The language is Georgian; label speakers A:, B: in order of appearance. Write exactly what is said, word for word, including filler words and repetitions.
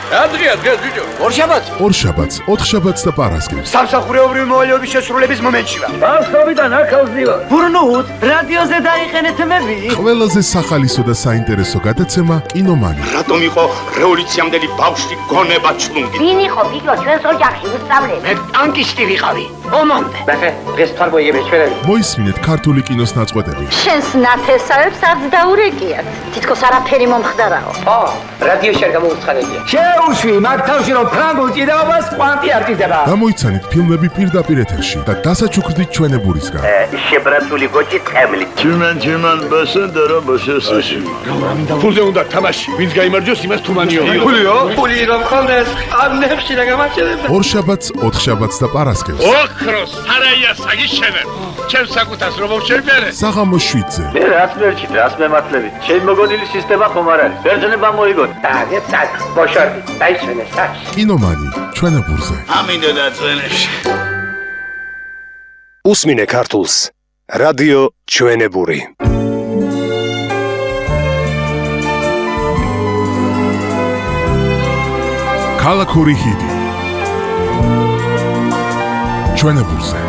A: რა დღეა დღეს ბიჭო?
B: ორშაბათს.
C: ორშაბათს, ოთხშაბათს და პარასკევს.
B: სამსახურეობრივი მოვალეობის შესრულების მომენტში ვარ.
A: ბავშვობიდან აქავს ვივარ.
B: ბურნუთ, რადიოზე დაიყენეთ მები.
C: ყველაზე სახალისო და საინტერესო გადაცემა კინომანი.
D: რატომ იყო რევოლუციამდელი ბავშვი გონება ჩლუნგი?
E: ვინ იყო ბიჭო ჩვენს ოჯახში უსწავლელი?
B: მე ტანკისტი ვიყავი.
E: ომამდე.
B: ბახე, დღეს თარბოიები ჩვენები.
C: მოისმინეთ ქართული კინოს ნაწყვეტები.
E: შენს ნათესავებს არც დაურეკიათ. თითქოს არაფერი მომხდარაო.
B: ო, რადიოში არ გამოუცხადებია.
A: შეუშვი მაგ თავში რომ ფრანგულ ჭიდაობას კვანტი არ ჭირდება.
C: გამოიცანით ფილმები პირდაპირ ეთერში და დასაჩუქრდით ჩვენებურისგან.
D: შებრაცული გოჭი წემლი.
F: Чиман чиман басендера басесაში.
A: ფულზე უნდა თამაში. ვინც გაიმარჯვოს იმას თუმანიო.
B: ფულიო? ფული რომ ხონდეს, ამნებში რა გამაჩერებ.
C: ორშაბათს, ოთხშაბათს და პარასკევს.
D: ოქროს სარაია საგიშენებ. ჩემს საკუთას რომ მოვშერბერე.
C: საღამოს შვიდზე.
F: მე რას მერჩი, რას მემართლებით? შენ მოგონილი სისტემა ხომ არ არის? ბერძნება მოიგოთ.
B: დაგეთ საკ, ბოშორდი, დაისვენე საკ.
C: კინომანი, ჩვენებურზე.
D: ამინდა დაწვენებში.
G: უსმინე ქართულს. რადიო ჩვენებური.
C: ქალაქური ჰიტი. ჩვენებურზე.